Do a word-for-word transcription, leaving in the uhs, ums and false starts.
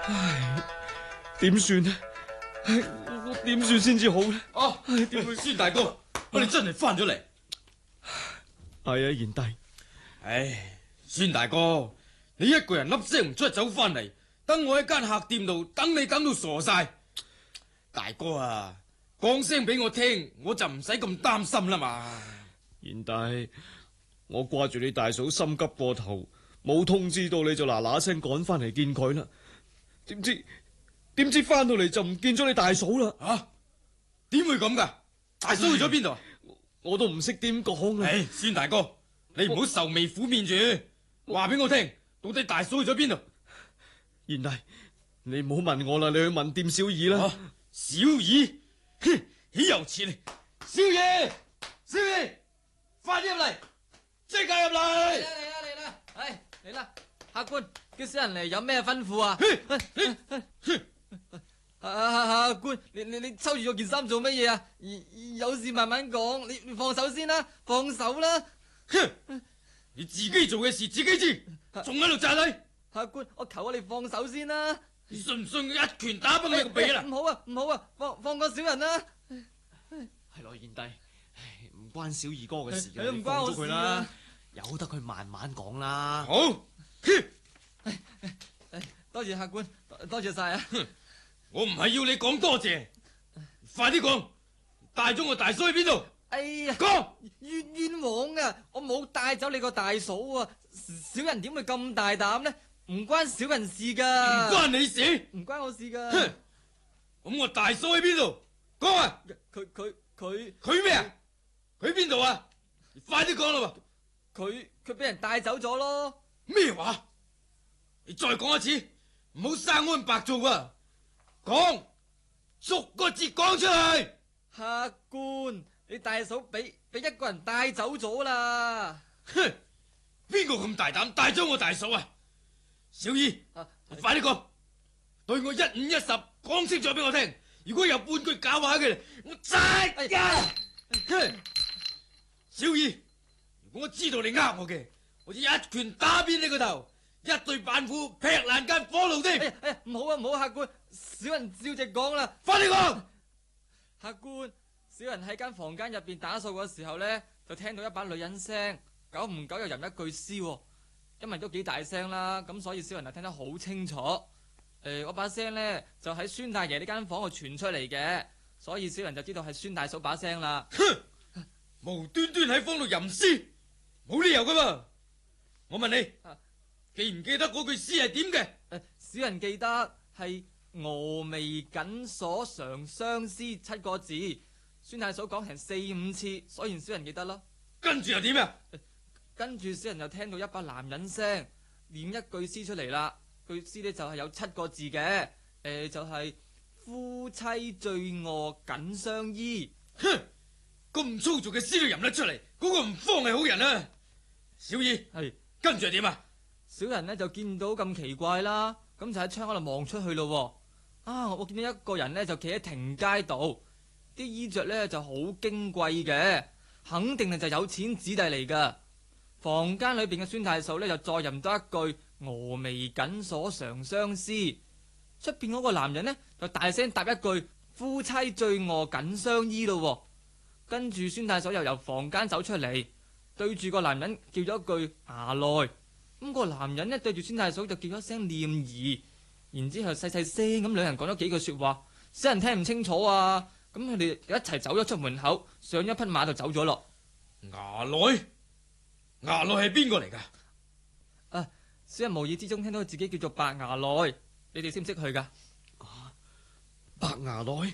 唉，點算呢？唉，我點算先至好呢？ 哦，點會？孫大哥，我哋真係翻咗嚟。 係啊，賢弟。 唉，孫大哥，你一個人粒聲唔出走翻嚟，等我喺間客店度等你等到傻晒。大哥啊，講聲俾我聽，我就唔使咁擔心啦嘛。 賢弟，我掛住你大嫂心急過頭，冇通知到你就嗱嗱聲趕翻嚟見佢啦。點知點知翻到嚟就唔見咗你大嫂啦。 啊？點會咁噶？大嫂去咗邊度？ 我都唔識點講啦。 唉，孫大哥，你唔好愁眉苦面住，話俾我聽，到底大嫂去咗邊度？ 賢弟，你唔好問我啦，你去問店小二啦。 啊、小二，哼，豈有此理！少爺，少爺，快啲入嚟，即刻入嚟！ 嚟啦嚟啦嚟啦，唉嚟啦，客官叫小人嚟有咩吩咐啊？啊客官，你你你抽住咗件衫做乜嘢啊？有事慢慢講，你你放手先啦，放手啦！ 哼，你自己做嘅事自己知，仲喺度詐禮？ 客官，我求下你放手先啦！ 你信唔信一拳打崩你個鼻啦？ 唔好啊唔好啊，放放過小人啦！ 係咯，賢弟，唔關小二哥嘅事嘅， 唔關我事啦， 由得佢慢慢講啦。 好， 多謝客官，多謝晒啊！ 我唔係要你講多謝，快啲講，帶咗我大嫂去邊度？ 哎呀， 講冤冤枉啊！我冇帶走你個大嫂啊！小人點會咁大膽呢？唔關小人事噶， 唔關你事， 唔關我事噶。 哼，咁我大嫂喺邊度？講啊！ 佢佢佢佢咩啊？佢邊度啊？你快啲講啦！ 佢佢俾人帶走咗咯。 咩話？你再講一次，唔好生安白做啊！講，逐個字講出嚟。 客官，你大嫂俾俾一個人帶走咗啦。 哼，邊個咁大膽帶咗我大嫂啊？小二，啊、快啲講，對我一五一十講清楚俾我聽。如果有半句假話嘅，我真係、哎、哼，小二，如果我知道你呃我嘅，我就一拳打扁你個頭，一對板斧劈爛間火爐添。 哎呀哎呀，唔好啊唔好，客官，小人照直講啦。 快啲講， 客官，小人喺間房間入邊打掃嘅時候呢，就聽到一把女人聲，久唔久又吟一句詩。因為都幾大聲啦，咁所以小人就聽得好清楚。誒、呃，嗰把聲呢，就喺孫大爺呢間房度傳出嚟嘅，所以小人就知道係孫大嫂把聲啦。 哼，無端端喺房度吟詩，冇理由噶嘛。我問你，啊、記唔記得嗰句詩係點嘅？誒、 呃，小人記得係峨眉緊鎖長相思七個字，孫大嫂講成四五次，所以小人記得咯。 跟住又點啊？ 呃跟住小人就聽到一把男人聲念一句詩出嚟啦，句詩呢就係有七個字嘅，誒、呃、就係、是、夫妻醉臥緊相依。 哼，咁粗俗嘅詩都吟得出嚟，嗰、那個唔慌係好人啊！小二係是跟住係點啊？ 小人呢就見到咁奇怪啦，咁就喺窗嗰度望出去咯。啊，我見到一個人呢就企喺亭街度，啲衣着呢就好矜貴嘅，肯定係就有錢子弟嚟噶。房間裏邊嘅孫大嫂呢，就再吟多一句峨眉緊鎖長相思，出邊嗰個男人呢，就大聲答一句夫妻醉臥緊相依咯。跟住孫大嫂又由房間走出嚟，對住個男人叫咗一句衙內，咁個男人呢，對住孫大嫂就叫咗聲念兒，然之後細細聲咁兩人講咗幾句說話，使人聽唔清楚啊。咁佢哋一齊走咗出門口，上一匹馬就走咗咯。 衙內。衙內係邊個嚟噶？ 啊！小人無意之中聽到自己叫做白衙內，你哋識唔識佢噶？ 啊，白衙內，